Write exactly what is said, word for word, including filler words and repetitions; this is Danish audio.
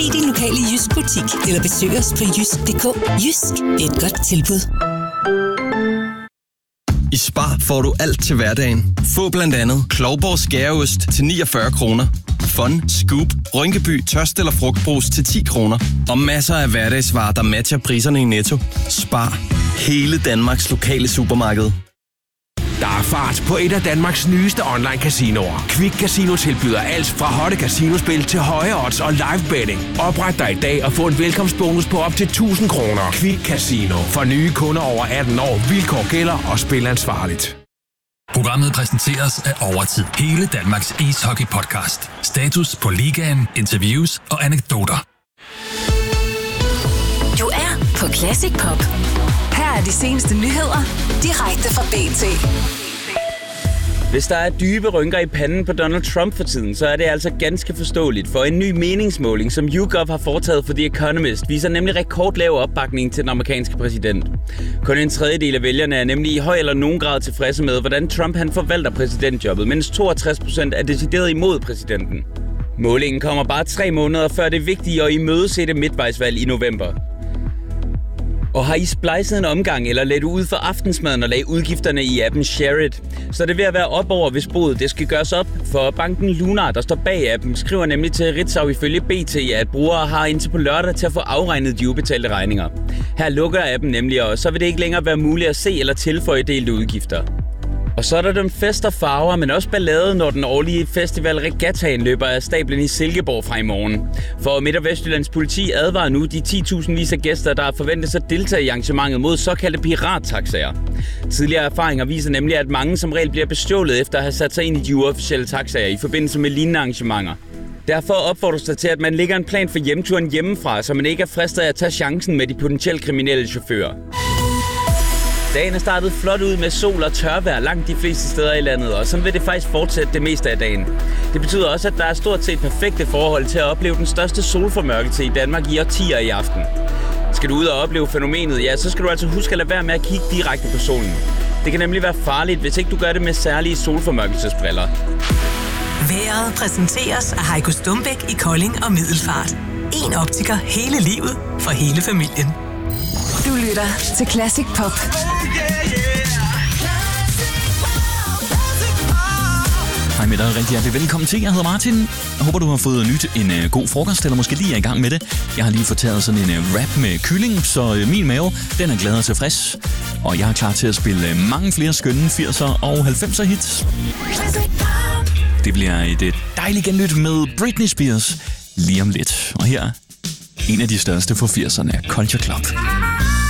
I din lokale Jysk butik, eller besøg os på jysk punktum d k. Jysk, det er et godt tilbud. I Spar får du alt til hverdagen. Få blandt andet Klovborg skæreost til niogfyrre kroner. Fun, Scoop, Rynkeby, tørst eller frugtbrus til ti kroner. Og masser af hverdagsvarer, der matcher priserne i Netto. Spar. Hele Danmarks lokale supermarked. Der er fart på et af Danmarks nyeste online-casinoer. Quick Casino tilbyder alt fra hotte casinospil til høje odds og live betting. Opret dig i dag og få en velkomstbonus på op til tusind kroner. Quick Casino. For nye kunder over atten år. Vilkår gælder og spil ansvarligt. Programmet præsenteres af Overtid. Hele Danmarks ishockey-podcast. Status på ligaen, interviews og anekdoter. Du er på Classic Pop. Her er de seneste nyheder, direkte fra B T. Hvis der er dybe rynker i panden på Donald Trump for tiden, så er det altså ganske forståeligt, for en ny meningsmåling, som YouGov har foretaget for The Economist, viser nemlig rekordlav opbakning til den amerikanske præsident. Kun en tredjedel af vælgerne er nemlig i høj eller nogen grad tilfredse med, hvordan Trump han forvalter præsidentjobbet, mens toogtres procent er decideret imod præsidenten. Målingen kommer bare tre måneder før det vigtige og imødesætte midtvejsvalg i november. Og har I splejset en omgang eller lagde du ud for aftensmaden og lagde udgifterne i appen ShareIt? Så er det ved at være op over, hvis boet det skal gøres op. For banken Lunar, der står bag appen, skriver nemlig til Ritzau ifølge B T, at brugere har indtil på lørdag til at få afregnet de ubetalte regninger. Her lukker appen nemlig, og så vil det ikke længere være muligt at se eller tilføje delte udgifter. Og så er der den fest og farver, men også ballade, når den årlige festival Regattaen løber af stablen i Silkeborg fra i morgen. For Midt- og Vestjyllands politi advarer nu de ti tusind vis af gæster, der forventes at deltage i arrangementet mod såkaldte pirattaxaer. Tidligere erfaringer viser nemlig, at mange som regel bliver bestjålet efter at have sat sig ind i de uofficielle taxaer i forbindelse med lignende arrangementer. Derfor opfordres der til, at man lægger en plan for hjemturen hjemmefra, så man ikke er fristet af at tage chancen med de potentielt kriminelle chauffører. Dagen er startet flot ud med sol og tørvejr langt de fleste steder i landet, og sådan vil det faktisk fortsætte det meste af dagen. Det betyder også, at der er stort set perfekte forhold til at opleve den største solformørkelse i Danmark i årtier i aften. Skal du ud og opleve fænomenet, ja, så skal du altså huske at lade være med at kigge direkte på solen. Det kan nemlig være farligt, hvis ikke du gør det med særlige solformørkelsesbriller. Vejret præsenteres af Heiko Stumbæk i Kolding og Middelfart. En optiker hele livet for hele familien. Du lytter til Classic Pop. Hej med dig, rigtig hjertelig velkommen til. Jeg hedder Martin. Jeg håber, du har fået nyt en uh, god frokost, eller måske lige er i gang med det. Jeg har lige fortalt sådan en uh, rap med kylling, så uh, min mave, den er glad og tilfreds. Og jeg er klar til at spille uh, mange flere skønne firser og halvfemser hits. Det bliver et uh, dejligt genlyt med Britney Spears lige om lidt. Og her en af de største for firserne, Culture Club.